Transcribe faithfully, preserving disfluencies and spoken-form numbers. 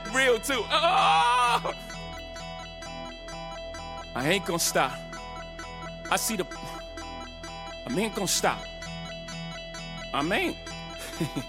Real too. Oh! I ain't gonna stop. I see the. I ain't gonna stop. I ain't.